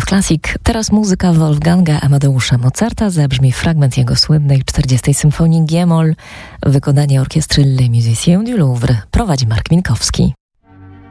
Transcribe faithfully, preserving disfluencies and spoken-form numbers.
Classic. Teraz muzyka Wolfganga Amadeusza Mozarta. Zabrzmi fragment jego słynnej czterdziestej symfonii G-moll. Wykonanie orkiestry Les Musiciens du Louvre. Prowadzi Mark Minkowski.